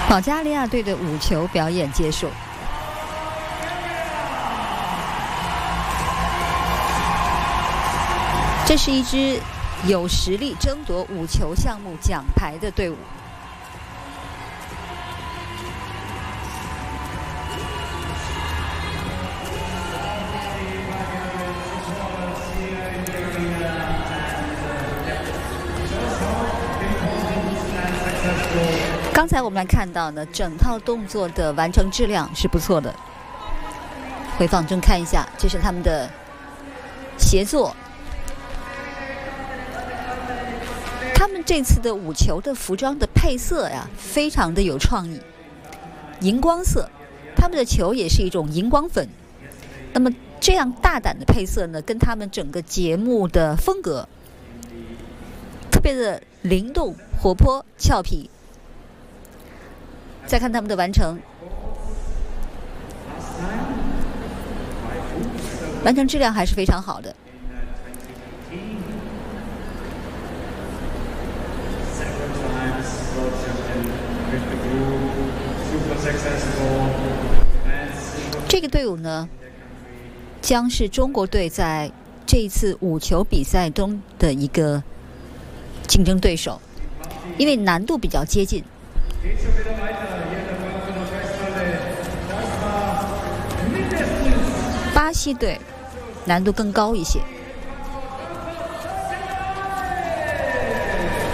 保加利亚队的舞球表演结束。这是一支有实力争夺舞球项目奖牌的队伍。刚才我们来看到呢，整套动作的完成质量是不错的。回放中看一下，这是他们的协作。他们这次的舞球的服装的配色呀，非常的有创意，荧光色，他们的球也是一种荧光粉。那么这样大胆的配色呢，跟他们整个节目的风格特别的灵动、活泼、俏皮。再看他们的完成，完成质量还是非常好的。这个队伍呢，将是中国队在这一次舞球比赛中的一个竞争对手，因为难度比较接近。巴西队难度更高一些。